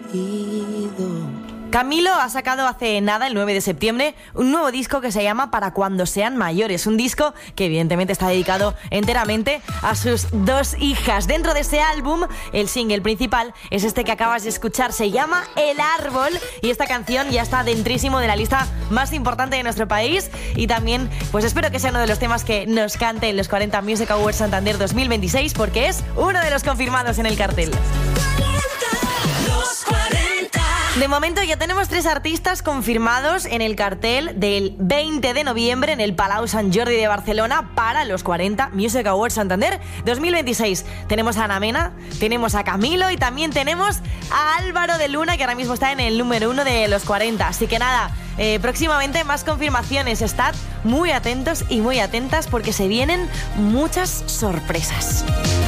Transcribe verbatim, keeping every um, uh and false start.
Camilo ha sacado hace nada, el nueve de septiembre, un nuevo disco que se llama Para cuando sean mayores. Un disco que evidentemente está dedicado enteramente a sus dos hijas. Dentro de ese álbum, el single principal es este que acabas de escuchar. Se llama El Árbol y esta canción ya está dentrísimo de la lista más importante de nuestro país. Y también, pues espero que sea uno de los temas que nos cante en los cuarenta Music Awards Santander dos mil veintiséis, porque es uno de los confirmados en el cartel. De momento ya tenemos tres artistas confirmados en el cartel del veinte de noviembre en el Palau Sant Jordi de Barcelona para los cuarenta Music Awards Santander dos mil veintiséis. Tenemos a Ana Mena, tenemos a Camilo y también tenemos a Álvaro de Luna, que ahora mismo está en el número uno de los cuarenta. Así que nada, eh, próximamente más confirmaciones. Estad muy atentos y muy atentas porque se vienen muchas sorpresas.